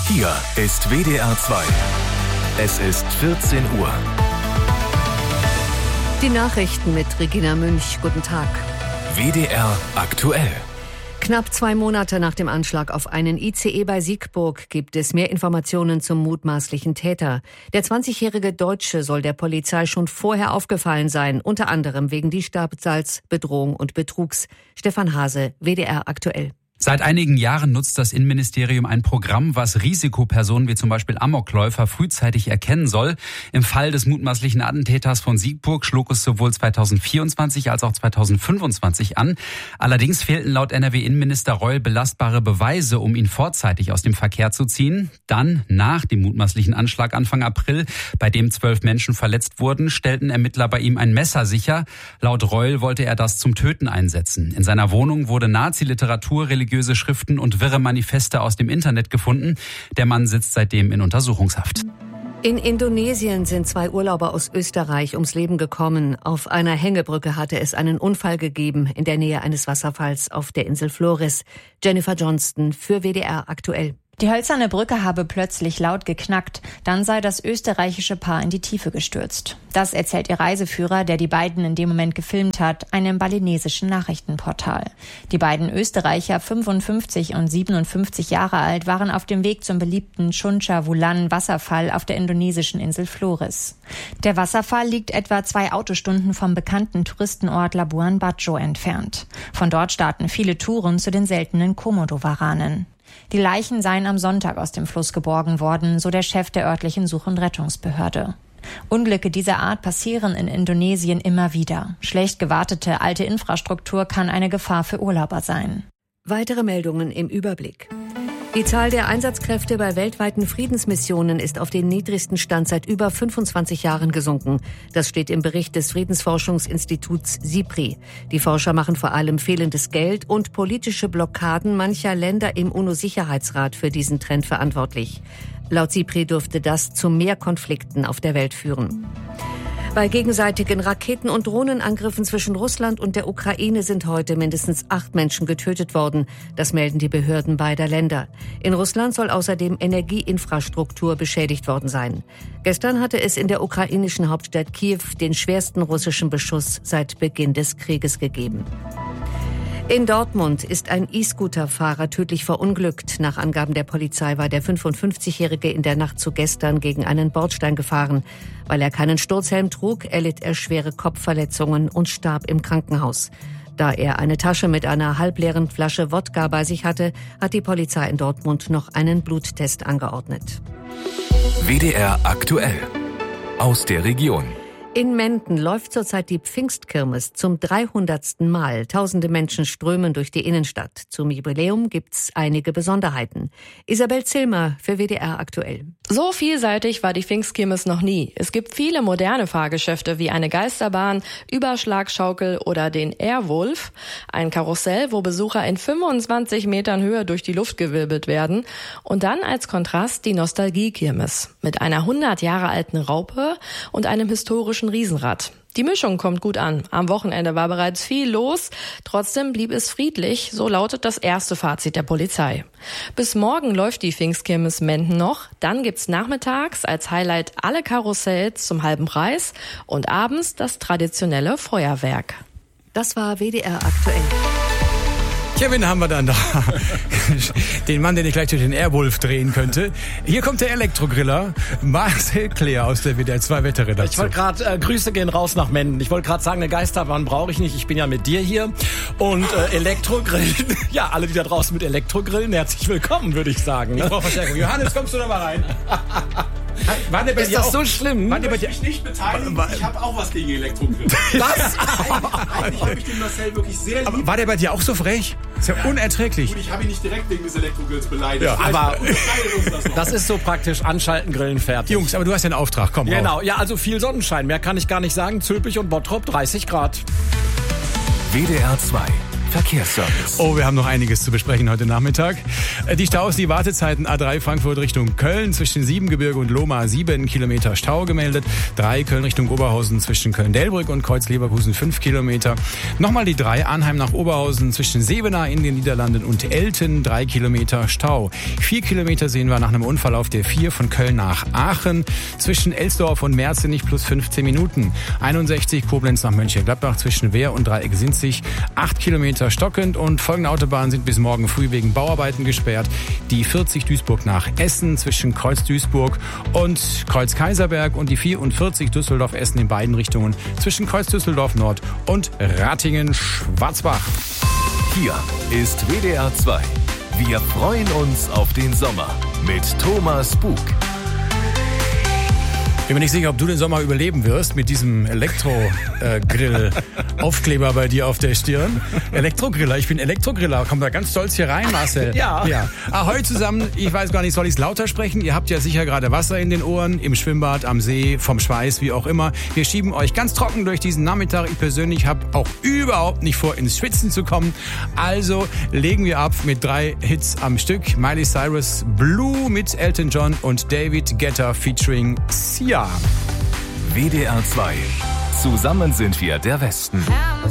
Hier ist WDR 2. Es ist 14 Uhr. Die Nachrichten mit Regina Münch. Guten Tag. WDR aktuell. Knapp 2 Monate nach dem Anschlag auf einen ICE bei Siegburg gibt es mehr Informationen zum mutmaßlichen Täter. Der 20-jährige Deutsche soll der Polizei schon vorher aufgefallen sein, unter anderem wegen Diebstahls, Bedrohung und Betrugs. Stefan Hase, WDR aktuell. Seit einigen Jahren nutzt das Innenministerium ein Programm, was Risikopersonen wie zum Beispiel Amokläufer frühzeitig erkennen soll. Im Fall des mutmaßlichen Attentäters von Siegburg schlug es sowohl 2024 als auch 2025 an. Allerdings fehlten laut NRW-Innenminister Reul belastbare Beweise, um ihn vorzeitig aus dem Verkehr zu ziehen. Dann, nach dem mutmaßlichen Anschlag Anfang April, bei dem 12 Menschen verletzt wurden, stellten Ermittler bei ihm ein Messer sicher. Laut Reul wollte er das zum Töten einsetzen. In seiner Wohnung wurde Nazi-Literatur, religiöse Schriften und wirre Manifeste aus dem Internet gefunden. Der Mann sitzt seitdem in Untersuchungshaft. In Indonesien sind 2 Urlauber aus Österreich ums Leben gekommen. Auf einer Hängebrücke hatte es einen Unfall gegeben in der Nähe eines Wasserfalls auf der Insel Flores. Jennifer Johnston für WDR aktuell. Die hölzerne Brücke habe plötzlich laut geknackt, dann sei das österreichische Paar in die Tiefe gestürzt. Das erzählt ihr Reiseführer, der die beiden in dem Moment gefilmt hat, einem balinesischen Nachrichtenportal. Die beiden Österreicher, 55 und 57 Jahre alt, waren auf dem Weg zum beliebten Chuncha Wulan Wasserfall auf der indonesischen Insel Flores. Der Wasserfall liegt etwa 2 Autostunden vom bekannten Touristenort Labuan Bajo entfernt. Von dort starten viele Touren zu den seltenen Komodo-Waranen. Die Leichen seien am Sonntag aus dem Fluss geborgen worden, so der Chef der örtlichen Such- und Rettungsbehörde. Unglücke dieser Art passieren in Indonesien immer wieder. Schlecht gewartete alte Infrastruktur kann eine Gefahr für Urlauber sein. Weitere Meldungen im Überblick. Die Zahl der Einsatzkräfte bei weltweiten Friedensmissionen ist auf den niedrigsten Stand seit über 25 Jahren gesunken. Das steht im Bericht des Friedensforschungsinstituts SIPRI. Die Forscher machen vor allem fehlendes Geld und politische Blockaden mancher Länder im UNO-Sicherheitsrat für diesen Trend verantwortlich. Laut SIPRI dürfte das zu mehr Konflikten auf der Welt führen. Bei gegenseitigen Raketen- und Drohnenangriffen zwischen Russland und der Ukraine sind heute mindestens 8 Menschen getötet worden. Das melden die Behörden beider Länder. In Russland soll außerdem Energieinfrastruktur beschädigt worden sein. Gestern hatte es in der ukrainischen Hauptstadt Kiew den schwersten russischen Beschuss seit Beginn des Krieges gegeben. In Dortmund ist ein E-Scooter-Fahrer tödlich verunglückt. Nach Angaben der Polizei war der 55-Jährige in der Nacht zu gestern gegen einen Bordstein gefahren. Weil er keinen Sturzhelm trug, erlitt er schwere Kopfverletzungen und starb im Krankenhaus. Da er eine Tasche mit einer halbleeren Flasche Wodka bei sich hatte, hat die Polizei in Dortmund noch einen Bluttest angeordnet. WDR aktuell. Aus der Region. In Menden läuft zurzeit die Pfingstkirmes zum 300. Mal. Tausende Menschen strömen durch die Innenstadt. Zum Jubiläum gibt's einige Besonderheiten. Isabel Zillmer für WDR aktuell. So vielseitig war die Pfingstkirmes noch nie. Es gibt viele moderne Fahrgeschäfte wie eine Geisterbahn, Überschlagschaukel oder den Airwolf. Ein Karussell, wo Besucher in 25 Metern Höhe durch die Luft gewirbelt werden. Und dann als Kontrast die Nostalgiekirmes mit einer 100 Jahre alten Raupe und einem historischen Riesenrad. Die Mischung kommt gut an. Am Wochenende war bereits viel los. Trotzdem blieb es friedlich, so lautet das erste Fazit der Polizei. Bis morgen läuft die Pfingstkirmes Menden noch. Dann gibt's nachmittags als Highlight alle Karussells zum halben Preis und abends das traditionelle Feuerwerk. Das war WDR aktuell. Ja, wen haben wir dann da? Den Mann, den ich gleich durch den Airwolf drehen könnte. Hier kommt der Elektrogriller, Marcel Kleer aus der WDR 2 Wetterredaktion. Ich wollte gerade, Grüße gehen raus nach Menden. Ich wollte gerade sagen, eine Geisterbahn brauche ich nicht. Ich bin ja mit dir hier. Und Elektrogrillen, ja, alle, die da draußen mit Elektrogrillen, herzlich willkommen, würde ich sagen. Ne? Ich brauche Verstärkung. Johannes, kommst du da mal rein? Ist das so schlimm? Ich möchte mich nicht beteiligen. Ich habe auch was gegen Elektrogrill. Was? Eigentlich habe ich den Marcel wirklich sehr lieb. Aber war der bei dir auch so frech? Ist ja unerträglich. Gut, ich habe ihn nicht direkt wegen des Elektrogrills beleidigt. Ja, aber unterscheidet uns das noch. Das ist so praktisch, anschalten, grillen, fertig. Jungs, aber du hast ja einen Auftrag, komm. Genau, ja, also viel Sonnenschein. Mehr kann ich gar nicht sagen. Zülpich und Bottrop, 30 Grad. WDR 2. Verkehrsservice. Oh, wir haben noch einiges zu besprechen heute Nachmittag. Die Staus, die Wartezeiten A3 Frankfurt Richtung Köln zwischen Siebengebirge und Lohmar 7 Kilometer Stau gemeldet. 3 Köln Richtung Oberhausen zwischen Köln-Delbrück und Kreuz-Leverkusen 5 Kilometer. Nochmal die 3 Arnheim nach Oberhausen zwischen Sevenaar in den Niederlanden und Elten 3 Kilometer Stau. 4 Kilometer sehen wir nach einem Unfall auf der 4 von Köln nach Aachen zwischen Elsdorf und Merzenich plus 15 Minuten. 61 Koblenz nach Mönchengladbach zwischen Wehr und Dreieck-Sinzig 8 Kilometer stockend und folgende Autobahnen sind bis morgen früh wegen Bauarbeiten gesperrt. Die 40 Duisburg nach Essen zwischen Kreuz Duisburg und Kreuz Kaiserberg und die 44 Düsseldorf-Essen in beiden Richtungen zwischen Kreuz Düsseldorf Nord und Ratingen-Schwarzbach. Hier ist WDR 2. Wir freuen uns auf den Sommer mit Thomas Bug. Bin mir nicht sicher, ob du den Sommer überleben wirst mit diesem Elektrogrill-Aufkleber bei dir auf der Stirn. Elektrogriller, ich bin Elektrogriller. Komm da ganz stolz hier rein, Marcel. Ja. Ahoi zusammen, ich weiß gar nicht, soll ich es lauter sprechen? Ihr habt ja sicher gerade Wasser in den Ohren, im Schwimmbad, am See, vom Schweiß, wie auch immer. Wir schieben euch ganz trocken durch diesen Nachmittag. Ich persönlich habe auch überhaupt nicht vor, ins Schwitzen zu kommen. Also legen wir ab mit 3 Hits am Stück. Miley Cyrus, Blue mit Elton John und David Guetta featuring Sia. WDR 2. Zusammen sind wir der Westen.